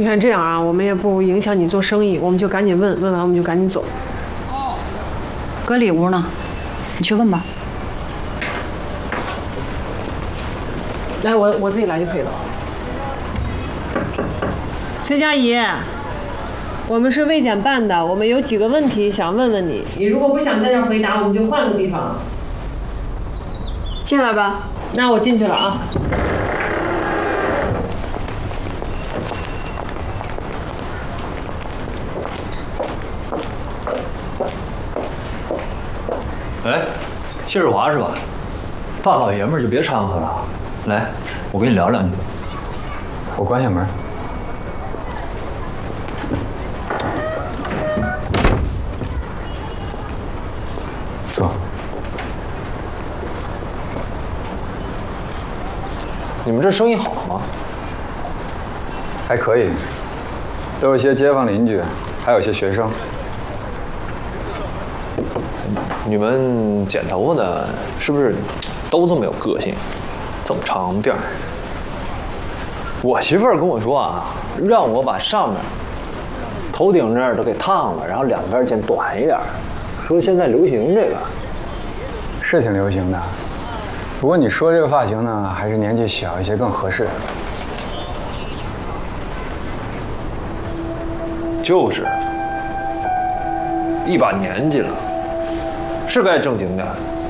你看这样啊，我们也不影响你做生意，我们就赶紧问，问完我们就赶紧走。 搁里屋呢，你去问吧。 来，我自己来就可以了。崔佳怡，我们是卫检办的，我们有几个问题想问问你。你如果不想在这儿回答，我们就换个地方。 进来吧。 那我进去了啊。 哎，谢世华是吧？大老爷们儿就别掺和了。来，我跟你聊两句。 我关下门。坐。 你们这生意好吗？ 还可以，都有些街坊邻居，还有些学生。 你们剪头发的是不是都这么有个性，这么长辫儿？我媳妇儿跟我说啊，让我把上面头顶这儿都给烫了，然后两边剪短一点，说现在流行这个。 是挺流行的，不过你说这个发型呢，还是年纪小一些更合适。 就是，一把年纪了。是该正经点。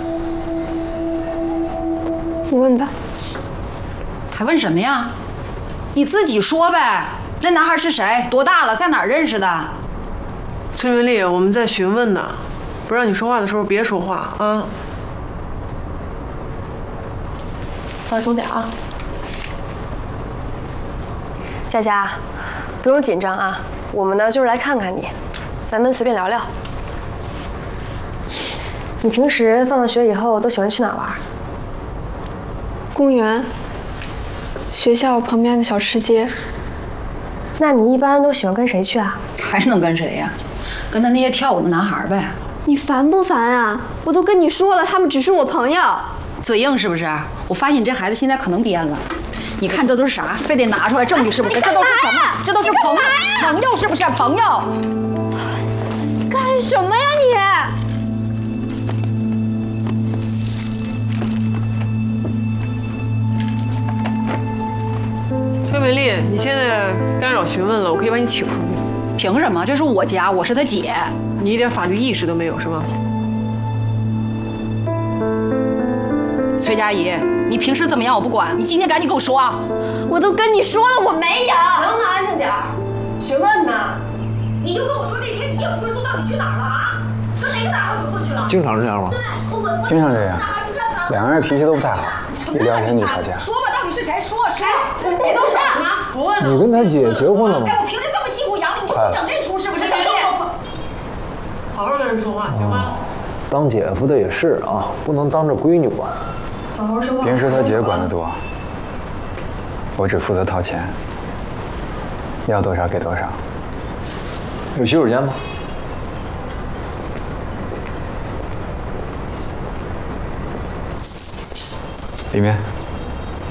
你问吧。 还问什么呀？你自己说呗。那男孩是谁？多大了？在哪儿认识的？ 崔文丽，我们在询问呢，不让你说话的时候别说话啊。 放松点啊。佳佳，不用紧张啊，我们呢就是来看看你，咱们随便聊聊。你平时放了学以后都喜欢去哪儿玩？ 公园、学校旁边的小吃街。 那你一般都喜欢跟谁去啊？ 还能跟谁呀？跟他那些跳舞的男孩呗。 你烦不烦啊？我都跟你说了，他们只是我朋友。 嘴硬是不是？我发现你这孩子现在可能编了。你看这都是啥？非得拿出来证据是不是？这都是朋友，这都是朋友，朋友是不是？朋友。 干什么呀你？ 崔美丽，你现在干扰询问了，我可以把你请出去。 凭什么？这是我家，我是他姐。 你一点法律意识都没有是吗？ 崔佳怡，你平时怎么样我不管，你今天赶紧跟我说啊！ 我都跟你说了，我没有。 能不能安静点儿？询问呢？ 你就跟我说那天你也不会送到底去哪儿了啊？跟哪个男孩回过去了？ 经常这样吗？ 经常这样，两个人脾气都不太好，一聊天就吵架。 说吧，到底是谁？说谁？ 你都说什么？ 不问了。 你跟他姐结婚了吗？ 哎，我平时这么辛苦养你，你就不整这出是不是？整这么多。 好好跟人说话行吗？ 当姐夫的也是啊，不能当着闺女管。 好好说话。 平时他姐管得多，我只负责掏钱，要多少给多少。 有洗手间吗？ 里面。